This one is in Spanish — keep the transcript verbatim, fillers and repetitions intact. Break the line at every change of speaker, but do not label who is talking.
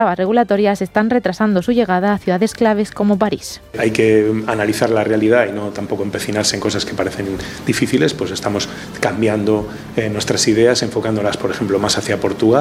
regulatorias están retrasando su llegada a ciudades claves como París.
Hay que analizar la realidad y no tampoco empecinarse en cosas que parecen difíciles, pues estamos cambiando eh, nuestras ideas, enfocándolas, por ejemplo, más hacia Portugal.